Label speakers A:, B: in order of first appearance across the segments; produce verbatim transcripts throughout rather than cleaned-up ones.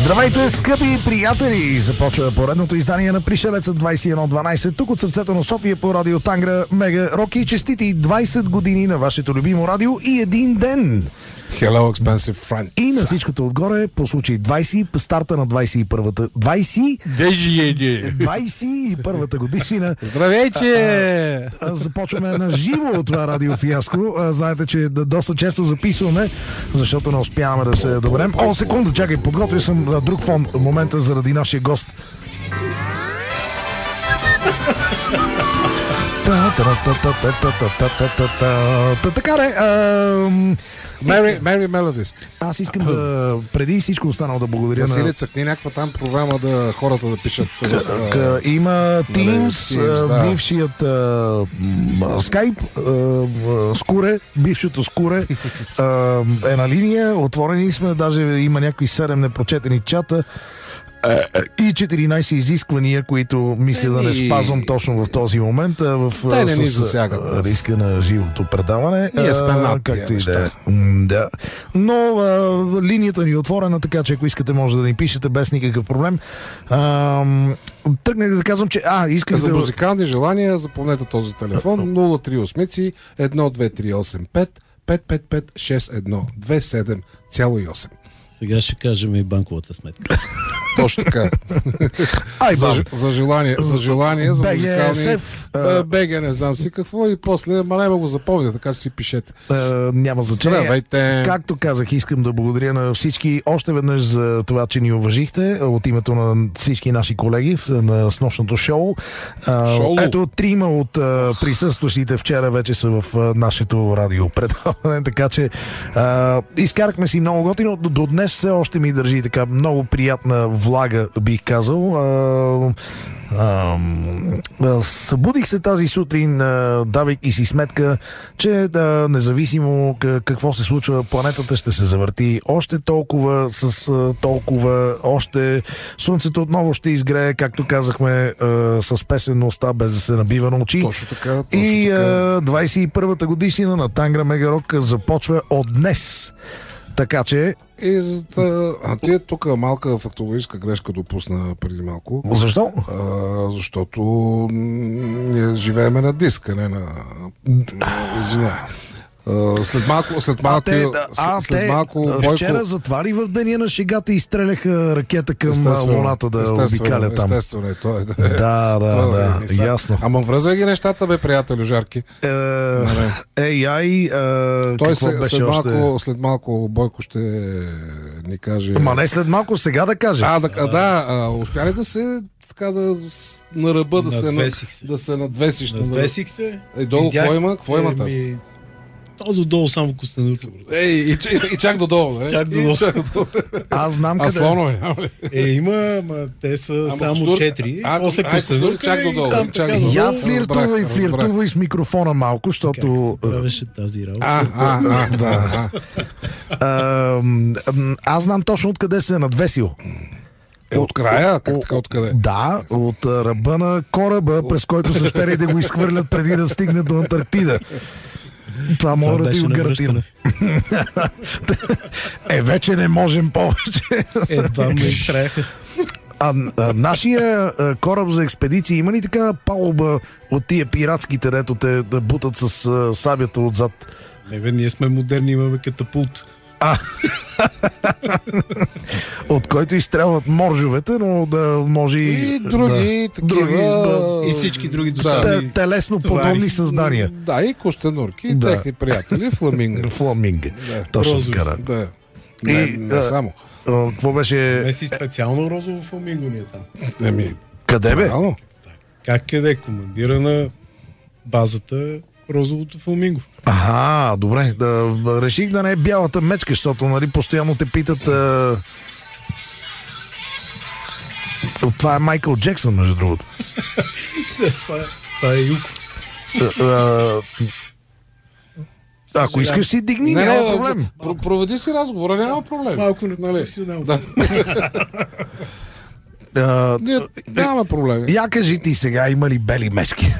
A: Здравейте, скъпи приятели! Започва поредното издание на Пришелеца двайсет и едно дванайсет, тук от сърцето на София по радио Тангра Мега Роки. Честити двайсет години на вашето любимо радио и един ден!
B: Hello, expensive friend.
A: И на всичкото отгоре, по случай двайсет, старта на двайсет и първата двайсет двайсет и първата годишнина.
B: Здравейте!
A: А, а, започваме на живо от това радио фиаско. А, знаете, че доста често записваме, защото не успяваме да се доберем. О, секунда, чакай, подготвил съм друг фон в момента заради нашия гост. Така де,
B: Merry, Merry Melodies.
A: Аз искам да, преди всичко останало да благодаря на...
B: Василий, цъкни някаква там програма да хората да пишат.
A: Има Teams, бившият Skype, Скуре, бившото Скуре е на линия, отворени сме, даже има някакви седем непрочетени чата. И четиринайсет изисквания, които мисля да не спазвам точно в този момент, в
B: те не ни засягат
A: риска на живото предаване.
B: Ние сме над
A: както и да. да. Но а, линията ни е отворена, така че ако искате може да ни пишете без никакъв проблем. А, тръгнах да казвам, че а, исках
B: за
A: да...
B: музикални желания запомнете този телефон нула три осем едно две три осем пет пет пет пет шест едно две седем и осем.
C: Сега ще кажем и банковата сметка.
B: Точно така.
A: Ай,
B: за, за желание, за желание, за музикални... БГ, не знам си какво и после, ма няма го запомня, така че си пишете.
A: А, няма значение.
B: Здравейте.
A: Както казах, искам да благодаря на всички още веднъж за това, че ни уважихте от името на всички наши колеги на снощното шоу. А, ето, трима от а, присъстващите вчера вече са в а, нашето радио предаване, така че а, изкарахме си много готино. До, до днес все още ми държи така много приятна влага, бих казал. А, а, а, събудих се тази сутрин, а, давайки си сметка, че да, независимо какво се случва, планетата ще се завърти още толкова с а, толкова, още слънцето отново ще изгрее, както казахме, а, с песенността, без да се набива на очи.
B: Точно така. Точно
A: и
B: така.
A: А, двайсет и първата годишнина на Тангра Мега Рок започва от днес. Така че...
B: И за да... А ти е тук малка фактологическа грешка допусна преди малко.
A: Защо?
B: А, защото ние живееме на диск, а не на... Извинявай. След малко, след малко,
A: а те, а,
B: след
A: те,
B: малко Бойко...
A: вчера затвари в деня на шегата и стреляха ракета към
B: естествено,
A: луната да обикаля там.
B: Естествено е, той, да,
A: да, да,
B: той,
A: да,
B: да,
A: ясно.
B: Ама връзвай ги нещата, бе, приятелю, жарки.
A: Ей, ай,
B: той се, след, малко, след малко Бойко ще ни каже...
A: Ма не след малко, сега да каже.
B: А, да, а, да а, успя ли да се така да на ръба да се,
C: се.
B: да се надвесиш?
C: Надвесих се.
B: И долу, какво има? Какво има там?
C: Ми... То додолу само Костенурка.
B: Ей, и, и, и чак додолу, не?
C: Чак додолу.
A: Аз знам
B: а
A: къде.
B: слонове, няма ли?
C: Е, има, ма те са
B: ама
C: само
B: костур...
C: четири.
B: А,
C: после Костенурка
B: чак додолу.
C: там,
B: Чак
C: така,
B: додолу.
A: Я флиртувай, флиртувай с микрофона малко, защото...
C: Как се правеше тази работа?
B: А, а, а, да.
A: А, аз знам точно откъде се е надвесил.
B: Е, от края? Как така, откъде?
A: Да, от ръба на кораба, през който са щели да го изхвърлят преди да стигне до Антарктида. Това мога да ти го гарантирам. Е, вече не можем повече.
C: Едва ме трябваха.
A: А, а нашия а, кораб за експедиции има ли така палуба от тия пиратските, дето те да бутат с а, сабята отзад?
C: Не бе, ние сме модерни, имаме катапулт.
A: А, от който изстрелват моржовете, но да може
B: и други
A: да,
B: такива
A: други, да,
C: и всички други
A: да,
C: досадни
A: телесно подобни създания.
B: Да, и костенурки, и
A: да.
B: техни приятели, фламинга.
A: Фламинга.
B: Да.
A: Точно така.
B: Да. Не,
A: И,
B: не
A: а,
B: само.
A: А, какво беше?
C: Не си специално розово фламинго ние там.
B: Еми,
A: къде бе?
B: Правилно.
C: Как къде? Командира на базата розовото фламинго.
A: Ага, добре. Да, реших да не е бялата мечка, защото нали, постоянно те питат. А... Това е Майкъл Джексън, между другото.
C: това, това е Юко.
A: А, а... Ако искаш си дигни,
B: не,
A: няма
B: не,
A: проблем.
B: Про- проведи си разговора, няма проблем.
C: Малко
B: нали?
C: непрофесионално.
A: Да. А,
B: Ние нямаме проблеми.
A: Я кажи ти сега, има ли бели мечки?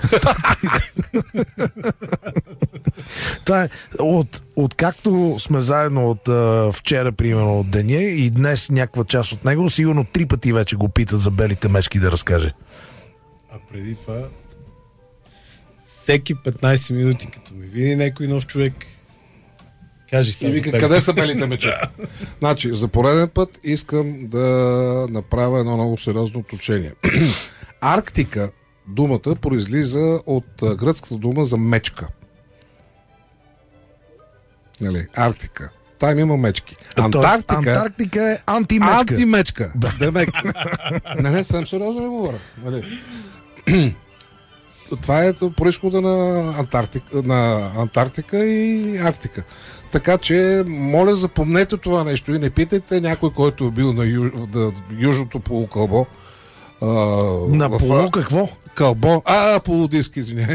A: Това е от, от както сме заедно от а, вчера, примерно от деня и днес някаква част от него, сигурно три пъти вече го питат за белите мечки да разкаже.
C: А преди това всеки петнайсет минути, като ми види някой нов човек, кажи сега.
B: И вика, къде са белите мечи? Значи, за пореден път искам да направя едно много сериозно уточнение. Арктика, думата, произлиза от гръцката дума за мечка. Нали, Арктика. Там има мечки. Антарктика,
A: Антарктика е антимечка.
B: Антимечка. Да. Демек. Не, не, съм сериозно ви говоря. Нали. Това е произхода на Антарктика, на Антарктика и Арктика. Така че, моля, запомнете това нещо и не питайте някой, който е бил на, юж, на южното полукълбо. А,
A: на
B: в,
A: полу какво?
B: Кълбо. А, полудиск, извиняй.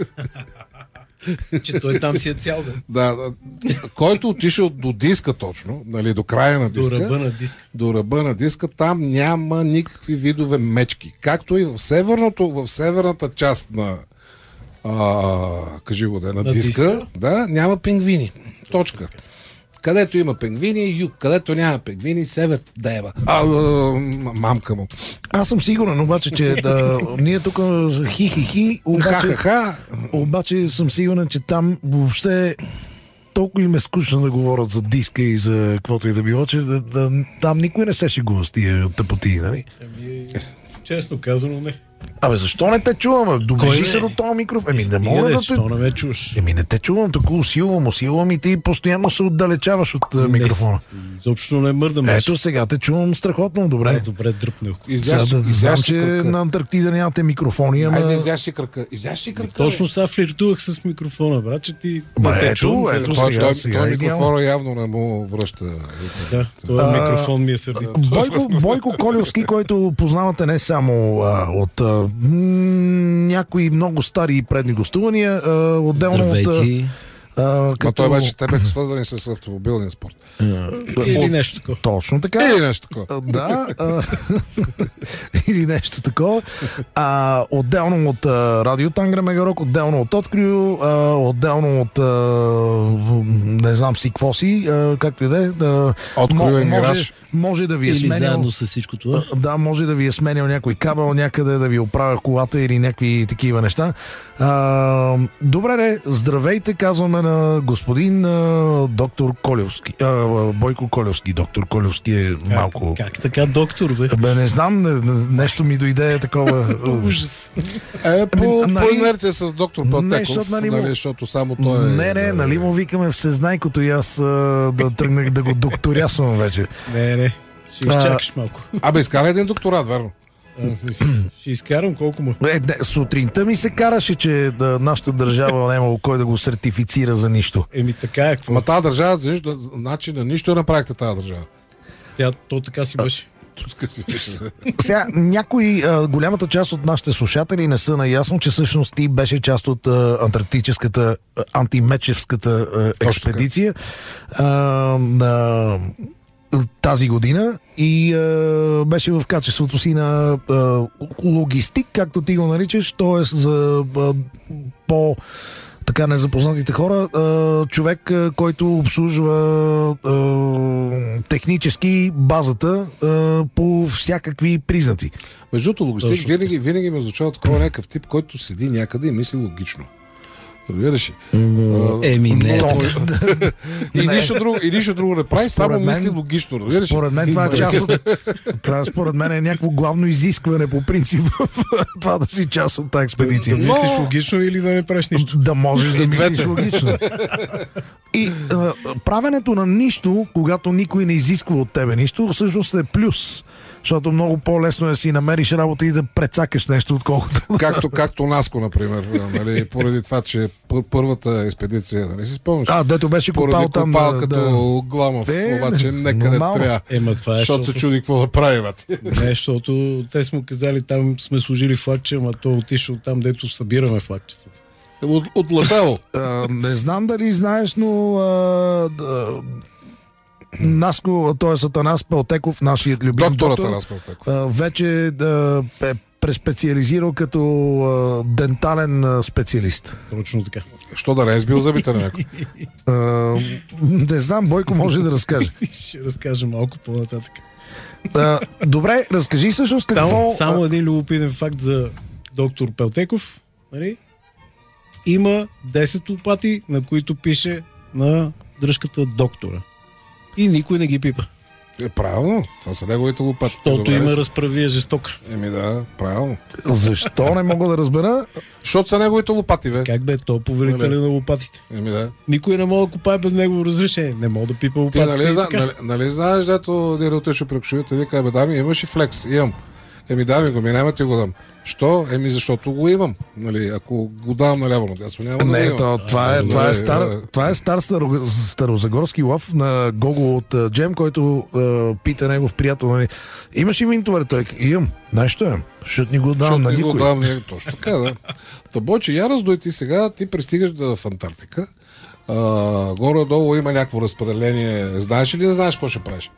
C: Че той там си е цял ден.
B: Да, да. Който отишъл до диска точно, нали, до края на диска.
C: До ръба на диска.
B: До ръба на диска, там няма никакви видове мечки. Както и в северното, в северната част на а, кажи го да, на, на диска, диска, да, няма пингвини. Точка. Където има пингвини, юг. Където няма пингвини, север, дева. А, а, мамка му.
A: Аз съм сигурен, обаче, че да, ние тук хи-хи-хи, обаче,
B: Ха-ха-ха.
A: обаче съм сигурен, че там въобще толкова им е скучно да говорят за диска и за каквото и да било, че да, да, там никой не се шегува с тия тъпоти, нали?
C: Еми, честно казано, не.
A: Абе, защо не те чувам? Доближи се до този микрофон. Еми, не мога да те...
C: Защо не ме чуш?
A: Еми, не те чувам, тук усилвам, усилвам и ти постоянно се отдалечаваш от а, микрофона.
C: Изобщо не мърдам.
A: Ето сега те чувам страхотно, добре.
C: А, добре, дръпнах.
A: Сега да знам, че на Антарктида нямате микрофони, ама...
B: Айде, изяж си кръка. Изяж си кръка.
C: Точно сега флиртувах с микрофона, брат, че ти...
A: Ба,
C: не те
A: ето,
C: чувам,
A: ето,
C: сега.
B: Той,
A: сега,
B: той,
A: сега
B: той
A: е
B: микрофона явно не му връща.
C: Да, този
A: А,
C: микрофон ми е сърдит.
A: Бойко, Бойко Колевски, който познавате не само а, от а, м- някои много стари и предни гостувания, а, отделно
D: Здравейте.
A: от... А,
B: Като... той вече те бяха свързани с автомобилния спорт.
C: Или нещо такова.
A: Точно така.
B: Или нещо такова.
A: А, Да. А, или нещо такова. А, отделно от а, Радио Тангра Мегарок, отделно от Открю, а, отделно от а, не знам си какво си, а, както и да е. Да,
B: Открю
A: мо-
B: е
A: може,
B: мираж.
A: може да ви е
D: Или
A: сменял.
D: заедно с всичко това.
A: Да, може да ви е сменял някой кабел някъде, да ви оправя колата или някакви такива неща. А, добре, де, здравейте, казваме на господин а, доктор Колевски. А, Бойко Колевски. Доктор Колевски е малко...
C: Как, как така, доктор, бе?
A: Бе, не знам, не, не, нещо ми дойде такова...
C: Ужас.
B: Е, по,
A: Ами,
B: по
A: нали-
B: инерция с доктор
A: Не,
B: Пълтеков,
A: защото, нали,
B: нали,
A: му-
B: защото само той е...
A: Не, не, нали му викаме всезнайкото и аз а, да тръгнах да го докторясвам вече.
C: Не, не. Ще изчакаш малко.
B: Абе, изкара един докторат, верно.
C: А, ще изкарам колко му.
A: Е, не, сутринта ми се караше, че да, нашата държава нямало кой да го сертифицира за нищо.
C: Еми така е, какво?
B: Ма тази държава, за нищо, значи на нищо направихте тази държава.
C: Тя, то така си беше.
B: Туска си беше.
A: Сега, някои, а, голямата част от нашите слушатели не са наясно, че всъщност ти беше част от а, антарктическата, а, антимечевската а, експедиция а, на тази година и а, беше в качеството си на а, логистик, както ти го наричаш, т.е. за а, по така незапознатите хора, а, човек, а, който обслужва а, технически базата а, по всякакви признаци.
B: Между другото, логистик
C: Точно.
B: винаги, винаги ме звучава такова някакъв тип, който седи някъде и мисли логично. Разбираш ли?
D: Еми, не е
B: А,
D: така.
B: И
A: Не.
B: нищо друго, и нищо друго не прави, само
A: Според мен-
B: мисли логично. Разбираш ли?
A: Според мен това е част от... Това според мен е някакво главно изискване по принцип в това да си част от тази експедиция.
C: Да мислиш логично или да не правиш нищо?
A: Да можеш да
B: И
A: мислиш
B: двете.
A: логично. И а, правенето на нищо, когато никой не изисква от тебе нищо, всъщност е плюс. Защото много по-лесно е да си намериш работа и да прецакаш нещо, отколкото...
B: Както, както Наско, например. Нали, поради това, че пър- първата експедиция, нали си спомняш?
A: А, дето беше
B: Поради
A: копал там...
B: копал
A: да,
B: като Гламов,
A: Е,
B: обаче
A: не,
B: некъде
A: нормално.
B: трябва.
C: Ема това е,
B: Защото се
C: защото,
B: чуди какво да прави, бати.
C: не, защото те сме казали, там сме служили флагче, ама то отишъл там, дето събираме флагчетата.
B: От, отлетело.
A: А, не знам дали знаеш, но а, да, Наско, т.е. Атанас Пелтеков, нашият любим
B: Доктор
A: доктор,
B: Атанас Пелтеков.
A: а, вече да е преспециализирал като а, дентален а, специалист.
C: Точно така.
B: Що да не е сбил зъбите на някой?
A: А, не знам, Бойко може да разкаже.
C: Ще разкажа малко по-нататък.
A: А, добре, разкажи всъщност какво...
C: Само, само един любопитен факт за доктор Пелтеков. Нали? Има десет лопати, на които пише на дръжката доктора. И никой не ги пипа.
B: Е, правилно. Това са неговите лопати.
C: Защото
B: Добре
C: има
B: ли са?
C: разправия жестока.
B: Еми да, правилно.
A: Защо не мога да разбера?
B: Защото са неговите лопати, бе.
C: Как бе, то е повелителя на лопатите.
B: Еми да.
C: Никой не може да копае без негово разрешение. Не мога да пипа
B: Ти
C: лопатите.
B: нали,
C: и
B: зна,
C: така.
B: нали, нали знаеш, дето Дири отише при кошовите, вика, бе, дами, имаш и флекс? Имам. Еми да ми го, ми няма ти го дам. Що? Еми защото го имам. Нали, ако го давам наляво надясно, няма да го
A: Не,
B: имам.
A: то, това, е,
B: А,
A: това, е
B: добре,
A: стар,
B: да.
A: това е стар старо, старозагорски лов на Гого от а, Джем, който а, пита негов приятел. Нали, имаш ли винтове? Той имам. Нещо имам. Защото ни го давам на
B: Защото ни го
A: никой.
B: давам ние. Точно така, да. Та Бойче, я раздой ти сега, ти пристигаш да, в Антарктика. А, горе-долу има някакво разпределение. Знаеш ли, не знаеш какво ще правиш?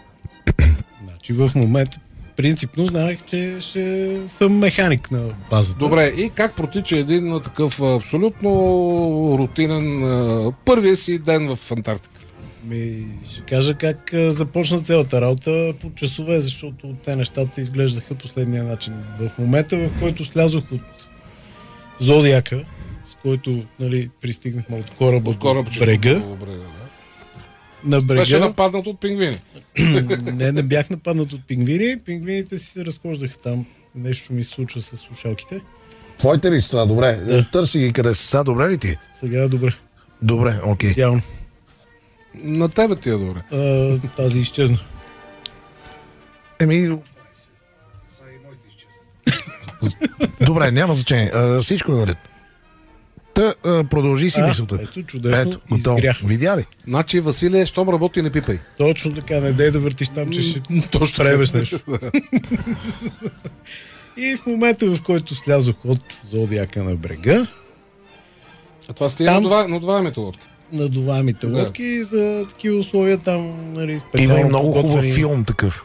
C: Значи в момента принципно знаех, че ще съм механик на базата.
B: Добре, и как протича един а, такъв а, абсолютно рутинен а, първия си ден в Антарктика?
C: Ми, ще кажа как а, започна цялата работа по часове, защото те нещата изглеждаха последния начин. В момента, в който слязох от Зодиака, с който нали, пристигнахме от кораба
B: От кораб,
C: до
B: че-
C: брега,
B: до брега, да.
C: на
B: Беше
C: брега,
B: нападнат от пингвини.
C: не, не бях нападнат от пингвини, пингвините си се разхождаха там. Нещо ми се случва с слушалките.
A: Твоите ли с това? Добре.
C: Да.
A: Търси ги къде са. Сега добре ли ти?
C: Сега е добре.
A: Добре, окей.
C: Идеално.
B: На тебе ти е добре.
C: А, тази изчезна.
A: Еми... Добре, няма значение. А, всичко е наред. Та, а, продължи си
C: А,
A: мисълта.
C: ето, чудесно,
A: Ето, готово.
C: изгрях.
A: Видя ли?
B: Значи, Василе, щом работи, не пипай.
C: Точно така, не дей да въртиш там, че ще
B: Точно
C: пребеш нещо. И в момента, в който слязох от Зодиака на брега,
B: А това стига
C: Там-
B: на това- на двамите лодки.
C: надуваемите
B: Да.
C: лодки за такива условия там, нали,
A: Има
C: специално
A: и много хубав
C: подготвени.
A: филм такъв.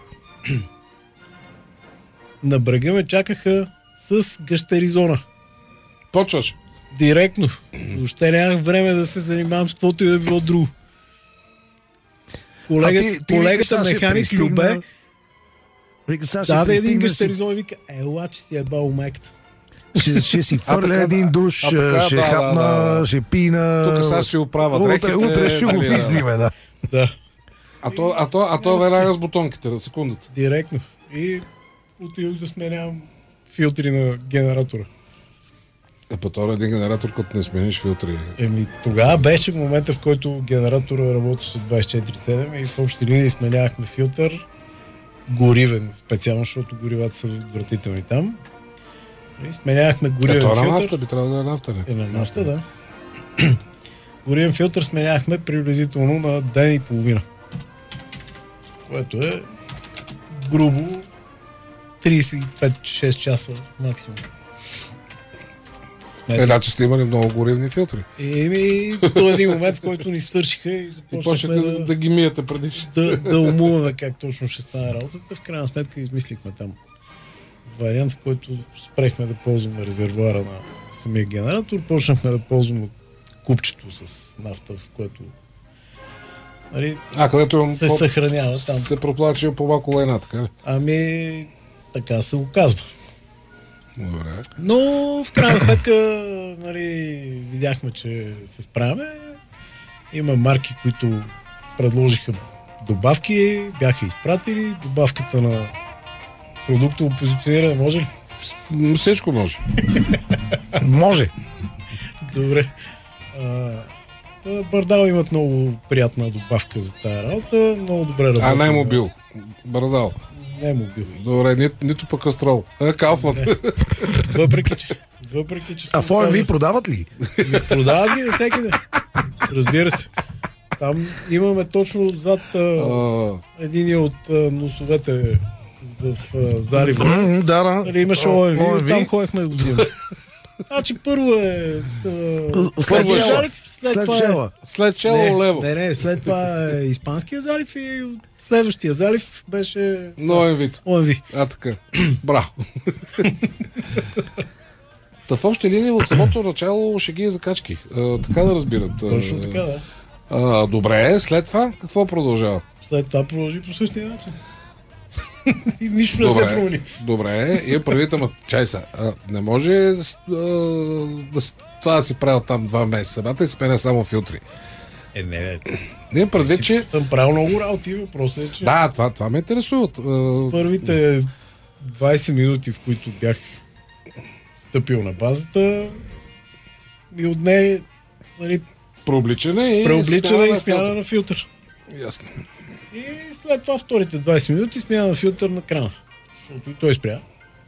C: На брега ме чакаха с гъщеризона.
B: Почваш.
C: Директно. Въобще нямах време да се занимавам с каквото и да било друго. Колега,
A: А ти- ти викаш,
C: колегата
A: сега ще
C: механик
A: пристигна,
C: Любе
A: Вика, сега ще
C: даде един
A: пристигнеш,
C: гъщеризон и вика, ела, че си е бал майката.
A: Ще, ще си
B: А
A: фърля
B: така,
A: един
B: а-
A: душ,
B: а така,
A: ще
B: да, да,
A: хапна,
B: да.
A: ще пина.
B: Тук сега ще оправя
A: Утре,
B: дрехите.
A: утре ще го
B: нали, да.
A: мислиме, да.
C: Да,
B: А то, а то, а то веднага с бутонките, на секундата.
C: директно. И отидох да сменявам филтри на генератора.
B: Е, по това един генератор, като не смениш филтри.
C: Еми, тогава беше момента, в който генератора работеше двайсет и четири седем и в общи линии сменявахме филтър, горивен специално, защото горивата са отвратителни там. И сменявахме
B: Е,
C: горивен
B: то е на
C: филтър.
B: нафта, би трябвало да е нафта, не?
C: Е, на нафта, да. Горивен филтър сменяхме приблизително на ден и половина. Което е грубо трийсет и пет шест часа максимум.
B: Е, значи сте имали много горивни филтри.
C: Еми, до един момент, в който ни свършиха и
B: И
C: започнахме
B: почнете да,
C: да,
B: да ги миете преди.
C: да, да умуваме как точно ще стане работата. В крайна сметка измислихме там вариант, в който спрехме да ползваме резервуара на самия генератор, почнахме да ползваме купчето с нафта, в което нали,
B: А, където имам
C: се
B: по-
C: съхранява там.
B: се проплачи по малко лайна, така ли?
C: Ами, така се оказва.
B: Добре.
C: Но в крайна сметка нали, видяхме, че се справяме. Има марки, които предложиха добавки, бяха изпратили. Добавката на продуктово позициониране може ли?
B: М, Всичко може.
A: Може.
C: Добре. А, та Бардал имат много приятна добавка за тая работа. Много добре работи.
B: А, не мобил. Брадал.
C: Не мобил.
B: Добре, нито, нито пък кастрол. А, Кауфланд.
C: Въпреки, че... Въпреки, че
A: А
C: съм
A: ФОМВ
C: казал-
A: продават ли?
C: Ми продават ги на всеки ден. Разбира се. Там имаме точно отзад а,
B: А,
C: един от а, носовете в а, залива.
A: М, Да, да.
C: Нали, имаше
A: О,
C: О М В,
A: О М В.
C: там ходехме да го взимаме. Значи първо е...
A: След
C: Първо е
A: Шела.
C: залив, след,
A: След
C: това
A: Шела.
B: След
C: е...
B: чело лево.
C: Не, не, след това е Испанския залив и следващия залив беше...
B: Новен вид.
C: ОМВ.
B: А, така. Браво. Та в общи линии от самото начало шеги и закачки. А, така да разбират.
C: Точно така, да.
B: А, добре, след това какво продължава?
C: След това продължи по същия начин. И нищо не се
B: Добре,
C: промени.
B: добре. И правите, ма чай са. А, не може да, с- а, да с- това да си правил там два месеца. Бата и си сменя само филтри.
C: Е, не, не.
B: Не, предвид, че...
C: Съм правил много работи, въпросът е, че
B: Да, това, това ме интересува. А,
C: първите двайсет минути, в които бях стъпил на базата, ми отне, нали,
B: Преобличане и
C: преобличане и
B: смяна
C: смяна
B: на
C: на филтър.
B: филтър. Ясно.
C: И след това вторите двайсет минути смяна на филтър на крана. Защото и той спря.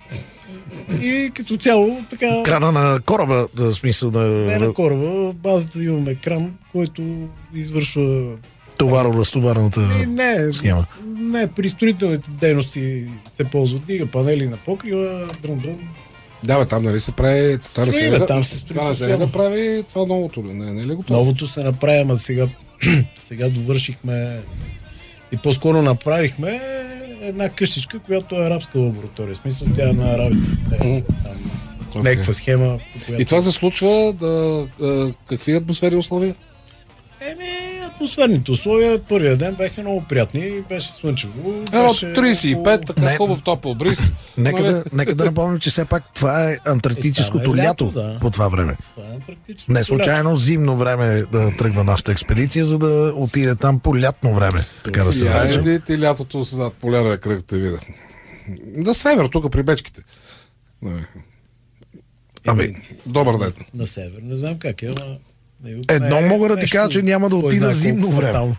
C: И като цяло така...
A: Крана на кораба, в смисъл
C: Не на
A: на
C: кораба, в базата имаме кран, който извършва...
A: товаро-разтоварната
C: Не, не,
A: схема.
C: не, при строителните дейности се ползват дига, панели на покрива, дрън-дрън.
B: Да, бе, там нали се прави... Това не
C: Строи,
B: се,
C: бе,
B: да,
C: там се строи
B: това не се
C: постоянно.
B: да прави това новото. ли? Не, не е ли готово?
C: Новото се направи, ама сега, сега довършихме и по-скоро направихме една къщичка, която е арабска лаборатория. В смисъл, тя е на арабите. Е, там,
B: Окей.
C: някаква схема, по която...
B: И това се случва да... А, какви атмосферни условия?
C: Еми, атмосферните условия първия ден бяха много приятни, беше слънчево.
B: Едно
C: Беше
B: трийсет и пет, така
A: Не.
B: хубав топъл бриз.
A: Нека
B: Нали?
A: да, нека да напомним, че все пак това е антарктическото
C: Е, там е
A: лято,
C: лято, да.
A: по това време.
C: Това е антарктично.
A: Не случайно зимно време да тръгва нашата експедиция, за да отиде там по лятно време, така да се
B: Я
A: каже.
B: едите лятото зад полярния кръг те видя. На север, тук при бечките. Нали.
A: Абе,
B: Добър ден.
C: На север, не знам как е, ама...
A: едно
C: не е
A: мога да ти
C: нещо,
A: кажа, че няма да
C: кой
A: отида
C: знае
A: зимно
C: колко
A: време.
C: фатално.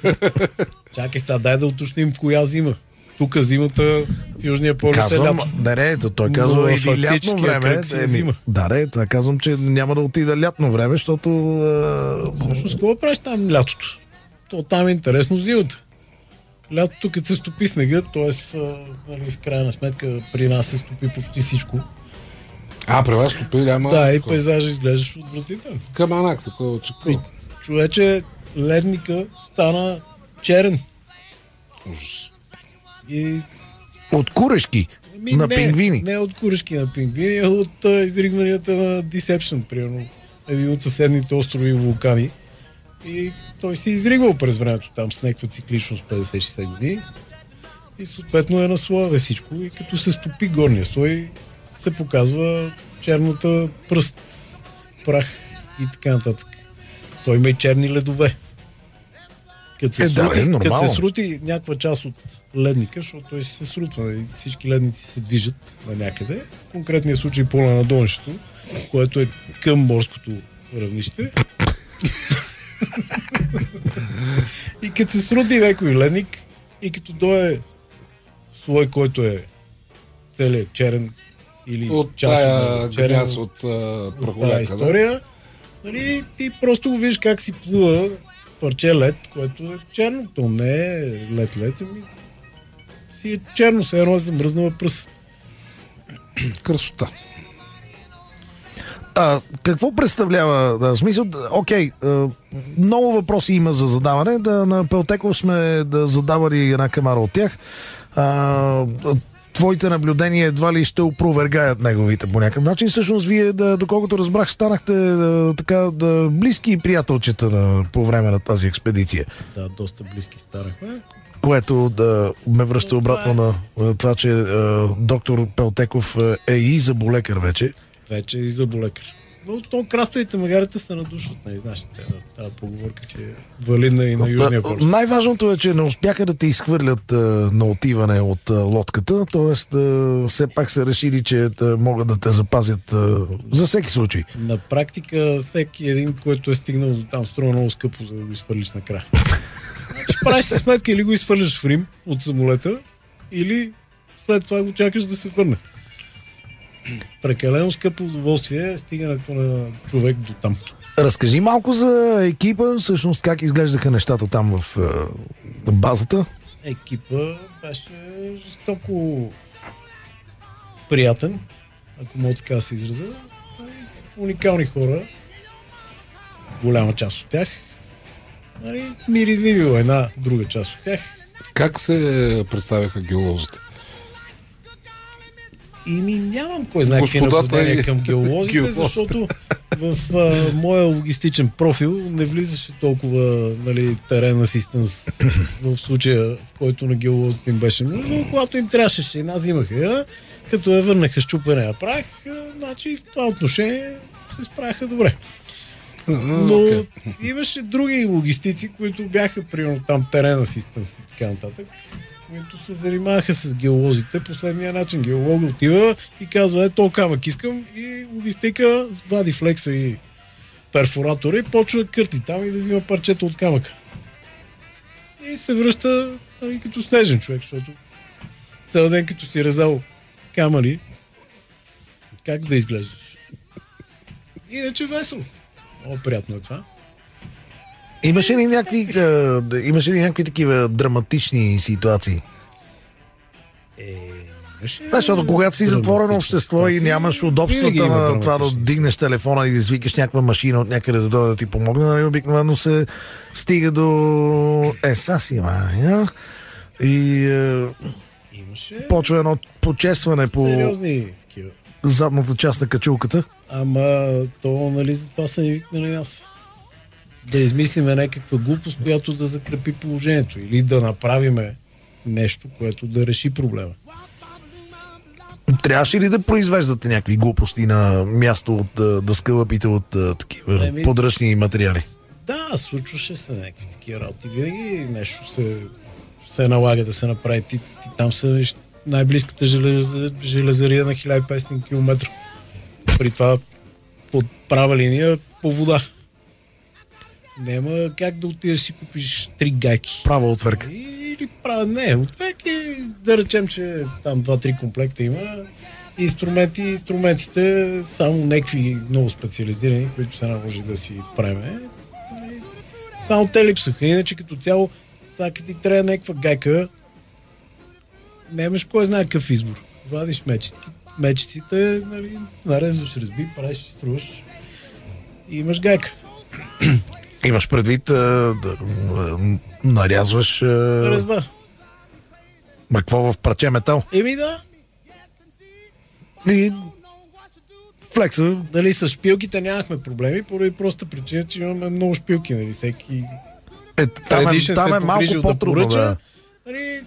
C: Чакай сега, дай да уточним в коя зима. Тук зимата в Южния полюс е
A: Казвам,
C: лято.
A: да, не, то той
C: Но
A: казва и
C: фактически
A: лятно време.
C: кръг си е
A: Еми,
C: зима.
A: да, не, това казвам, че няма да отида лятно време, защото... а,
C: Всъщност, какво правиш там лятото? То там е интересно зимата. Лятото, като се стопи снега, т.е. нали, в крайна сметка при нас се стопи почти всичко.
B: А, при вас топи няма...
C: Да, и пейзажа изглеждаш отвратително.
B: Каманак, такова чекъл.
C: Човече, ледника стана черен.
B: Ужас.
C: И
A: От курешки
C: Ми,
A: на
C: не,
A: пингвини.
C: Не от курешки на пингвини, а от а, изригванията на Deception, примерно. Един от съседните острови и вулкани. И той си изригвал през времето там с някаква цикличност петдесет-шейсет години. И съответно е на слоеве всичко. И като се стопи горния слой, се показва черната пръст, прах и така нататък. Той има и черни ледове. Като се,
A: Е, да,
C: срути,
A: е,
C: като
A: нормално.
C: се срути някаква част от ледника, защото той се срутва и всички ледници се движат на някъде. В конкретния случай пола на донището, което е към морското равнище. И като се срути някой ледник и като дойде слой, който е целият черен или
B: От
C: част
B: тая
C: от черен,
B: гряз от а,
C: от тази
B: прахоляка, да?
C: история, нали, и просто го виждаш как си плува парче лед, което е черно. То не е лед-лед, ами си е черно, все едно е замръзнала пръст.
B: Красота.
A: А, какво представлява? Да, в смисъл, да, окей, а, много въпроси има за задаване. Да, на Пелтеков сме да задавали една камара от тях. А, твоите наблюдения едва ли ще опровергаят неговите по някакъв начин. Всъщност, вие, да, доколкото разбрах, станахте да, така, да, близки приятелчета на, по време на тази експедиция.
C: Да, доста близки станахме.
A: Което да ме връща обратно на на това, че а, доктор Пелтеков е и заболекар вече.
C: Вече и заболекар. Но то краставите магарите се надушват, нали, знаеш, тази поговорка си е валидна и на Южния полюс.
A: Най-важното е, че не успяха да те изхвърлят а, на отиване от а, лодката, т.е. все пак са решили, че да, могат да те запазят а, за всеки случай.
C: На практика всеки един, който е стигнал до там, струва много скъпо, за да го изхвърлиш накрая. Значи правиш си сметка или го изхвърляш в Рим от самолета, или след това го чакаш да се върне. Прекалено скъпо удоволствие е стигането на човек до там.
A: Разкажи малко за екипа, всъщност как изглеждаха нещата там в а, базата.
C: Екипа беше жестоко приятен, ако мога така да се изразя. уникални хора, голяма част от тях. Нали, миризливи война, друга част от тях.
B: Как се представяха геолозите?
C: И ми нямам кой знае какви
B: Господата
C: наблюдения
B: и-
C: към геолозите,
B: геолозите.
C: защото в а, моя логистичен профил не влизаше толкова, нали, терен асистенс в случая, в който на геолозите им беше нужно. Когато им трябваше, ще една взимаха я, като я върнаха щупене прах, значи в това отношение се справяха добре. Но
B: Okay.
C: имаше други логистици, които бяха примерно там терен асистенс и така нататък, които се занимаваха с геолозите. Последния начин геолог отива и казва: е, то камък искам, и логистика вади флекса и перфоратора и почва да кърти там и да взима парчета от камъка. И се връща, нали, като снежен човек, защото цял ден като си резал камъни, как да изглеждаш. Иначе весело. Много приятно е това.
A: Имаше ли някакви, а, да- имаше ли някакви такива драматични ситуации?
C: Е, имаше...
A: Защото когато си затворено
C: драматични
A: общество и
C: ситуации,
A: нямаш
C: винаги
A: удобствата
C: има
A: на това да
C: драматични
A: дигнеш телефона и да извикаш някаква машина от някъде да дойде да ти помогне, нали, обикновено се стига до еса си, ма, и е,
C: Имаше
A: почва едно почесване по
C: сериозни такива.
A: задната част на качулката.
C: Ама то, нали, за това са ни викнали нас. Да измислиме някаква глупост, която да закрепи положението. Или да направиме нещо, което да реши проблема.
A: Трябваше ли да произвеждате някакви глупости на място от а, да скълъпите от а, такива
C: Еми-
A: подръчни материали?
C: Да, случваше се някакви такива работи. Винаги нещо се, се налага да се направи. Ти, ти там са най-близката желез, железария на хиляда и петстотин километра. При това под права линия по вода. Няма как да отидеш си купиш три гайки.
A: Права отверка.
C: Или права, не, отверки, да речем, че там два-три комплекта има. Инструменти, инструментите, само някакви много специализирани, които се наложи да си правиме. Само те липсаха. Иначе като цяло, сега като ти трябва някаква гайка, нямаш кой знае какъв избор. Вадиш мечиците, мечиците, нали, нарезваш ръзби, правиш, струваш и имаш гайка.
A: Имаш предвид а, да а, нарязваш а,
C: Резба.
A: ма какво в парче метал
C: Еми да.
A: и флекса.
C: Дали с шпилките нямахме проблеми, поради проста причина, че имаме много шпилки, нали, всеки
A: Е, там е,
C: предишен
A: там
C: се
A: е малко
C: погрижил
A: по-трудно.
C: поръча,
A: Да.
C: нали,